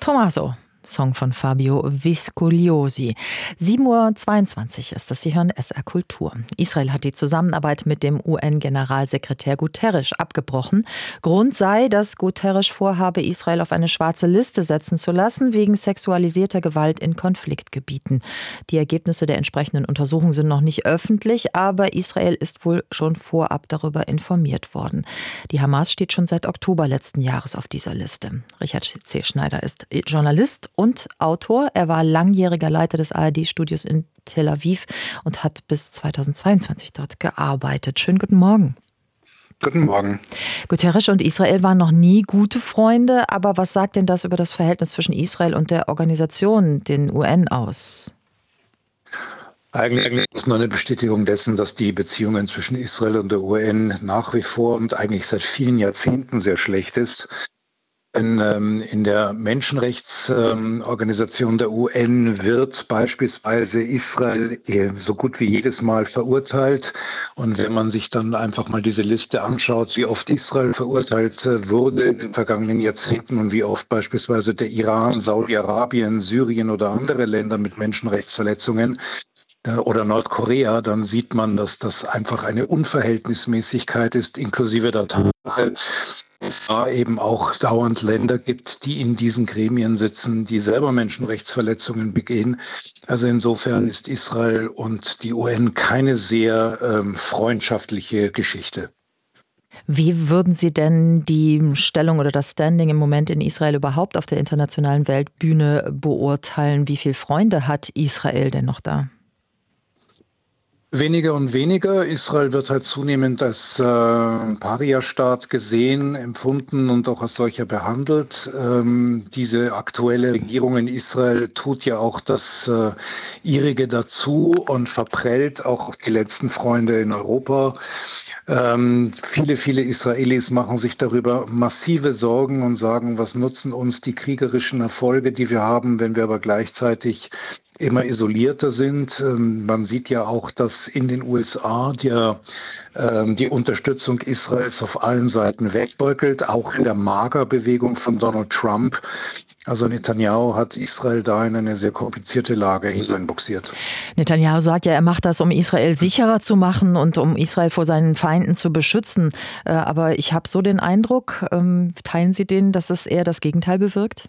Tommaso, Song von Fabio Viscogliosi. 7:22 Uhr ist das. Sie hören SR Kultur. Israel hat die Zusammenarbeit mit dem UN-Generalsekretär Guterres abgebrochen. Grund sei, dass Guterres vorhabe, Israel auf eine schwarze Liste setzen zu lassen, wegen sexualisierter Gewalt in Konfliktgebieten. Die Ergebnisse der entsprechenden Untersuchung sind noch nicht öffentlich, aber Israel ist wohl schon vorab darüber informiert worden. Die Hamas steht schon seit Oktober letzten Jahres auf dieser Liste. Richard C. Schneider ist Journalist und Autor. Er war langjähriger Leiter des ARD-Studios in Tel Aviv und hat bis 2022 dort gearbeitet. Schönen guten Morgen. Guten Morgen. Guterres und Israel waren noch nie gute Freunde, aber was sagt denn das über das Verhältnis zwischen Israel und der Organisation, den UN, aus? Eigentlich ist es nur eine Bestätigung dessen, dass die Beziehungen zwischen Israel und der UN nach wie vor und eigentlich seit vielen Jahrzehnten sehr schlecht ist. In der Menschenrechtsorganisation der UN wird beispielsweise Israel so gut wie jedes Mal verurteilt. Und wenn man sich dann einfach mal diese Liste anschaut, wie oft Israel verurteilt wurde in den vergangenen Jahrzehnten und wie oft beispielsweise der Iran, Saudi-Arabien, Syrien oder andere Länder mit Menschenrechtsverletzungen oder Nordkorea, dann sieht man, dass das einfach eine Unverhältnismäßigkeit ist, inklusive der Tatsache, es da eben auch dauernd Länder gibt, die in diesen Gremien sitzen, die selber Menschenrechtsverletzungen begehen. Also insofern ist Israel und die UN keine sehr freundschaftliche Geschichte. Wie würden Sie denn die Stellung oder das Standing im Moment in Israel überhaupt auf der internationalen Weltbühne beurteilen? Wie viele Freunde hat Israel denn noch da? Weniger und weniger. Israel wird halt zunehmend als Paria-Staat gesehen, empfunden und auch als solcher behandelt. Diese aktuelle Regierung in Israel tut ja auch das ihrige dazu und verprellt auch die letzten Freunde in Europa. Viele Israelis machen sich darüber massive Sorgen und sagen, was nutzen uns die kriegerischen Erfolge, die wir haben, wenn wir aber gleichzeitig immer isolierter sind. Man sieht ja auch, dass in den USA die Unterstützung Israels auf allen Seiten wegbeutelt, auch in der MAGA-Bewegung von Donald Trump. Also Netanyahu hat Israel da in eine sehr komplizierte Lage hineinbuxiert. Netanyahu sagt ja, er macht das, um Israel sicherer zu machen und um Israel vor seinen Feinden zu beschützen. Aber ich habe so den Eindruck, teilen Sie den, dass es eher das Gegenteil bewirkt?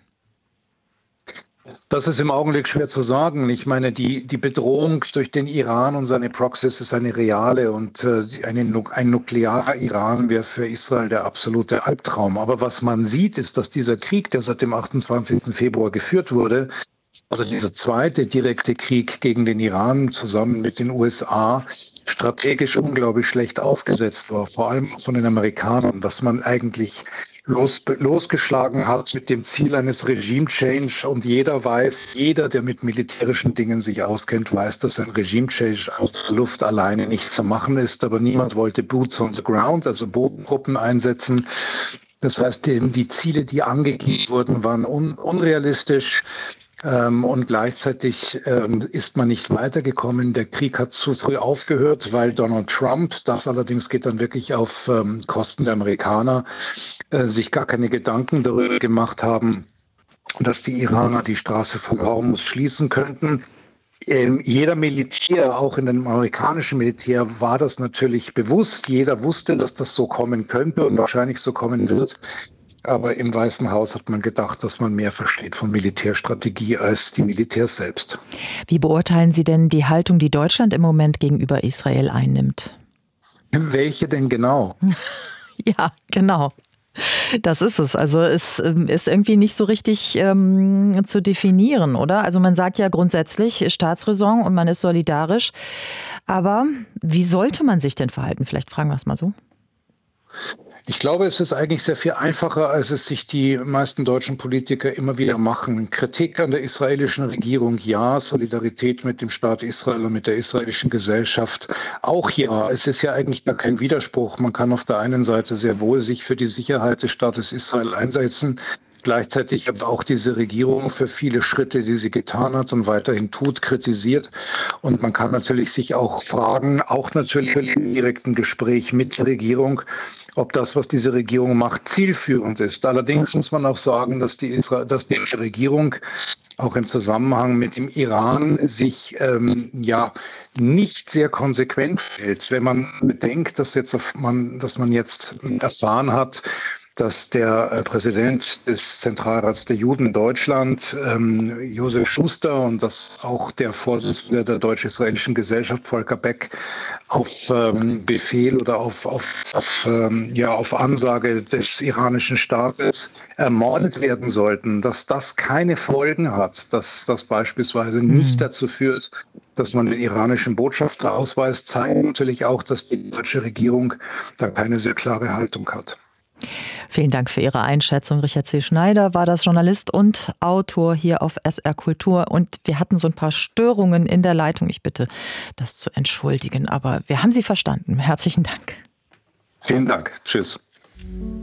Das ist im Augenblick schwer zu sagen. Ich meine, die Bedrohung durch den Iran und seine Proxys ist eine reale und ein nuklearer Iran wäre für Israel der absolute Albtraum. Aber was man sieht, ist, dass dieser Krieg, der seit dem 28. Februar geführt wurde, also dieser zweite direkte Krieg gegen den Iran zusammen mit den USA, strategisch unglaublich schlecht aufgesetzt war, vor allem von den Amerikanern, dass man eigentlich losgeschlagen hat mit dem Ziel eines Regime-Change. Und jeder, der mit militärischen Dingen sich auskennt, weiß, dass ein Regime-Change aus der Luft alleine nicht zu machen ist. Aber niemand wollte Boots on the ground, also Bodentruppen einsetzen. Das heißt, die Ziele, die angegeben wurden, waren unrealistisch. Und gleichzeitig ist man nicht weitergekommen. Der Krieg hat zu früh aufgehört, weil Donald Trump, das allerdings geht dann wirklich auf Kosten der Amerikaner, sich gar keine Gedanken darüber gemacht haben, dass die Iraner die Straße von Hormuz schließen könnten. Jeder Militär, auch in dem amerikanischen Militär, war das natürlich bewusst. Jeder wusste, dass das so kommen könnte und wahrscheinlich so kommen wird. Aber im Weißen Haus hat man gedacht, dass man mehr versteht von Militärstrategie als die Militärs selbst. Wie beurteilen Sie denn die Haltung, die Deutschland im Moment gegenüber Israel einnimmt? Welche denn genau? Ja, genau. Das ist es. Also es ist irgendwie nicht so richtig zu definieren, oder? Also man sagt ja grundsätzlich Staatsräson und man ist solidarisch. Aber wie sollte man sich denn verhalten? Vielleicht fragen wir es mal so. Ich glaube, es ist eigentlich sehr viel einfacher, als es sich die meisten deutschen Politiker immer wieder machen. Kritik an der israelischen Regierung, ja. Solidarität mit dem Staat Israel und mit der israelischen Gesellschaft, auch ja. Es ist ja eigentlich gar kein Widerspruch. Man kann auf der einen Seite sehr wohl sich für die Sicherheit des Staates Israel einsetzen. gleichzeitig aber auch diese Regierung für viele Schritte, die sie getan hat und weiterhin tut, kritisiert. Und man kann natürlich sich auch fragen, auch natürlich im direkten Gespräch mit der Regierung, ob das, was diese Regierung macht, zielführend ist. Allerdings muss man auch sagen, dass die Regierung auch im Zusammenhang mit dem Iran sich nicht sehr konsequent verhält. Wenn man bedenkt, dass man jetzt erfahren hat, dass der Präsident des Zentralrats der Juden in Deutschland, Josef Schuster, und dass auch der Vorsitzende der Deutsch-Israelischen Gesellschaft, Volker Beck, auf Befehl oder auf Ansage des iranischen Staates ermordet werden sollten, dass das keine Folgen hat, dass das beispielsweise nicht dazu führt, dass man den iranischen Botschafter ausweist, zeigt natürlich auch, dass die deutsche Regierung da keine sehr klare Haltung hat. Vielen Dank für Ihre Einschätzung. Richard C. Schneider war das, Journalist und Autor hier auf SR Kultur. Und wir hatten so ein paar Störungen in der Leitung. Ich bitte, das zu entschuldigen, aber wir haben Sie verstanden. Herzlichen Dank. Vielen Dank. Tschüss.